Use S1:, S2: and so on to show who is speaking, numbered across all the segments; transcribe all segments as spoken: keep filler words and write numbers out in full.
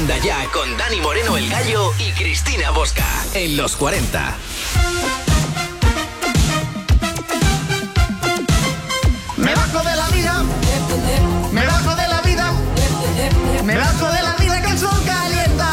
S1: Anda Ya con Dani Moreno el Gallo y Cristina Bosca en los cuarenta.
S2: Me bajo de la vida, me bajo de la vida, me bajo de la vida que el sol calienta.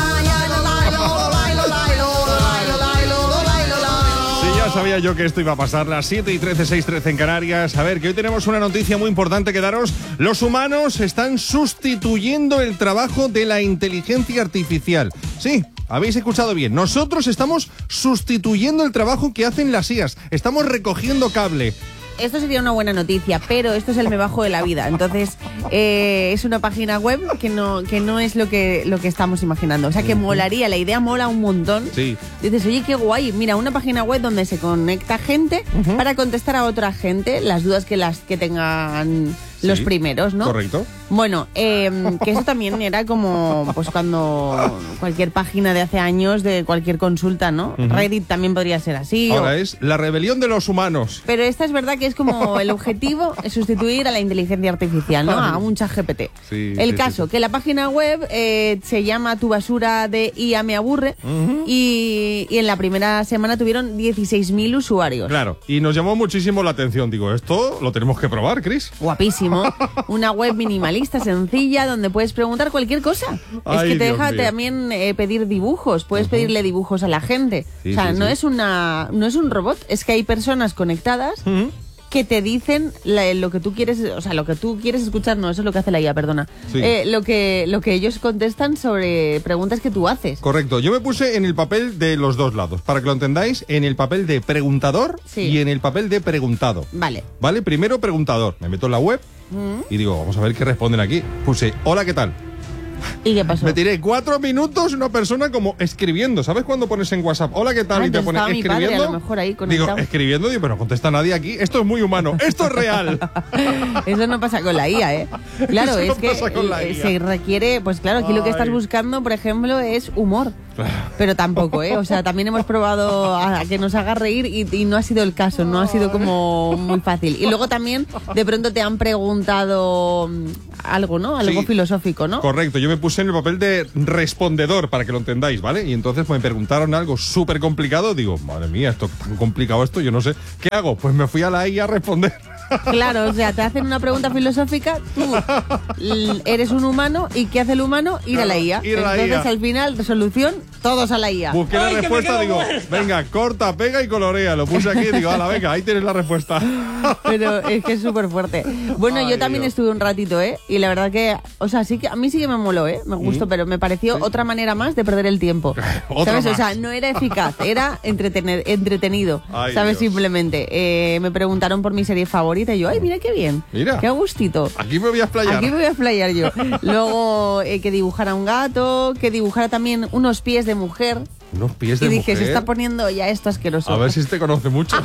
S3: Sí, ya sabía yo que esto iba a pasar. Las siete y trece, seis trece en Canarias. A ver, que hoy tenemos una noticia muy importante que daros. Los humanos están sustituyendo el trabajo de la inteligencia artificial. Sí, habéis escuchado bien. Nosotros estamos sustituyendo el trabajo que hacen las I As. Estamos recogiendo cable.
S4: Esto sería una buena noticia, pero esto es el me bajo de la vida. Entonces, eh, es una página web que no, que no es lo que, lo que estamos imaginando. O sea, que molaría, la idea mola un montón.
S3: Sí.
S4: Dices, oye, qué guay. Mira, una página web donde se conecta gente uh-huh. para contestar a otra gente las dudas que las que tengan los sí, primeros, ¿no?
S3: Correcto.
S4: Bueno, eh, que eso también era como pues cuando cualquier página de hace años de cualquier consulta, ¿no? Uh-huh. Reddit también podría ser así.
S3: Ahora
S4: o...
S3: es la rebelión de los humanos.
S4: Pero esta es verdad que es como el objetivo es sustituir a la inteligencia artificial, ¿no? A un chat G P T.
S3: Sí,
S4: el
S3: sí,
S4: caso,
S3: sí.
S4: que la página web eh, se llama Tu basura de I A me aburre uh-huh. y, y en la primera semana tuvieron dieciséis mil usuarios.
S3: Claro, y nos llamó muchísimo la atención. Digo, esto lo tenemos que probar, Chris.
S4: Guapísimo. Una web minimalista, sencilla, donde puedes preguntar cualquier cosa.
S3: Ay,
S4: es que te
S3: Dios
S4: deja
S3: mío.
S4: también eh, pedir dibujos. Puedes uh-huh. pedirle dibujos a la gente.
S3: Sí,
S4: o sea,
S3: sí,
S4: no
S3: sí.
S4: es una, no es un robot, es que hay personas conectadas uh-huh. que te dicen la, lo que tú quieres, o sea, lo que tú quieres escuchar, no, eso es lo que hace la I A, perdona. Sí. Eh, lo que lo que ellos contestan sobre preguntas que tú haces.
S3: Correcto, yo me puse en el papel de los dos lados, para que lo entendáis, en el papel de preguntador sí. y en el papel de preguntado.
S4: Vale.
S3: Vale, primero preguntador, me meto en la web uh-huh. y digo, vamos a ver qué responden aquí. Puse, hola, ¿qué tal?
S4: ¿Y qué pasó?
S3: Me tiré cuatro minutos una persona como escribiendo. ¿Sabes cuando pones en WhatsApp, hola, qué tal?
S4: Ah,
S3: y te pones escribiendo.
S4: Mi padre, a lo mejor ahí conectado.
S3: Digo, escribiendo, digo, pero no contesta nadie aquí. Esto es muy humano, esto es real.
S4: Eso no pasa con la I A, ¿eh? Claro,
S3: Eso
S4: es
S3: no
S4: que se requiere, pues claro, aquí Ay. lo que estás buscando, por ejemplo, es humor. Pero tampoco, ¿eh? O sea, también hemos probado a que nos haga reír y, y no ha sido el caso, no ha sido como muy fácil. Y luego también, de pronto te han preguntado algo, ¿no? Algo sí, filosófico, ¿no?
S3: Correcto, yo me puse en el papel de respondedor, para que lo entendáis, ¿vale? Y entonces me preguntaron algo súper complicado, digo, madre mía, esto tan complicado esto, yo no sé. ¿Qué hago? Pues me fui a la I A a responder.
S4: Claro, o sea, te hacen una pregunta filosófica, tú eres un humano y ¿qué hace el humano? Ir claro, a la I A.
S3: Ir a la
S4: Entonces,
S3: I A.
S4: al final, resolución, todos a la I A.
S3: Busqué la
S4: Ay,
S3: respuesta, digo, muerta. venga, corta, pega y colorea. Lo puse aquí y digo, ala, venga, ahí tienes la respuesta.
S4: Pero es que es súper fuerte. Bueno, Ay, yo también Dios. estuve un ratito, ¿eh? Y la verdad que, o sea, sí que a mí sí que me moló, ¿eh? Me gustó, ¿Mm? pero me pareció ¿Sí? otra manera más de perder el tiempo. ¿Sabes? Más. O sea, no era eficaz, era entretener, entretenido. Ay, ¿Sabes? Dios. Simplemente. Eh, me preguntaron por mi serie favorita y yo, ay, mira qué bien.
S3: Mira.
S4: Qué a gustito.
S3: Aquí me voy a explayar.
S4: Aquí me voy a explayar yo. Luego, eh, que dibujara un gato, que dibujara también unos pies de mujer.
S3: Unos pies de
S4: mujer. Y
S3: mujer.
S4: dije, se está poniendo ya esto asqueroso.
S3: A ver si te conoce mucho.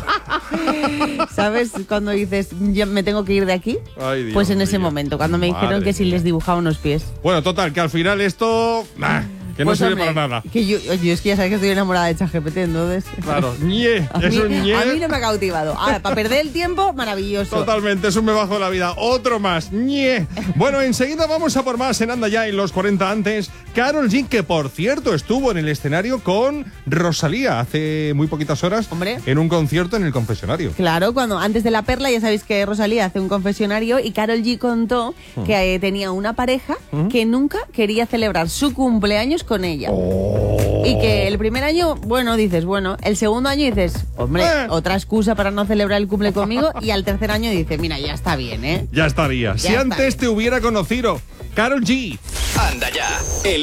S4: ¿Sabes? Cuando dices, ya me tengo que ir de aquí.
S3: Ay, Dios
S4: pues en ese
S3: mío.
S4: momento, cuando me
S3: Madre
S4: dijeron que si
S3: mía.
S4: les dibujaba unos pies.
S3: Bueno, total, que al final esto... Nah. Que no
S4: pues
S3: sirve
S4: hombre,
S3: para nada.
S4: Que yo, yo es que ya sabes que estoy enamorada de ChatGPT, entonces.
S3: Claro, ñe, es
S4: mí,
S3: un ñe.
S4: A mí no me ha cautivado. Ahora, para perder el tiempo, maravilloso.
S3: Totalmente, es un me bajo de la vida. Otro más, ñe. Bueno, enseguida vamos a por más en Anda Ya en los cuarenta antes. Karol G, que por cierto estuvo en el escenario con Rosalía hace muy poquitas horas.
S4: Hombre.
S3: En un concierto en el confesionario.
S4: Claro, cuando antes de La Perla ya sabéis que Rosalía hace un confesionario y Karol G contó uh-huh. que eh, tenía una pareja uh-huh. que nunca quería celebrar su cumpleaños con ella.
S3: Oh.
S4: Y que el primer año, bueno, dices, bueno, el segundo año dices, hombre, eh. otra excusa para no celebrar el cumple conmigo, y al tercer año dices, mira, ya está bien, ¿eh?
S3: Ya estaría. Ya si antes bien. te hubiera conocido, Karol G.
S1: Anda Ya. El